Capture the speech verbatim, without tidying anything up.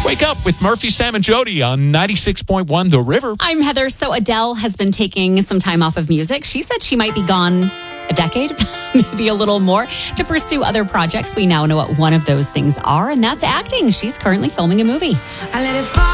Wake up with Murphy, Sam, and Jody on ninety-six point one The River. I'm Heather. So Adele has been taking some time off of music. She said she might be gone a decade, maybe a little more, to pursue other projects. We now know what one of those things are, and that's acting. She's currently filming a movie. I let it fall.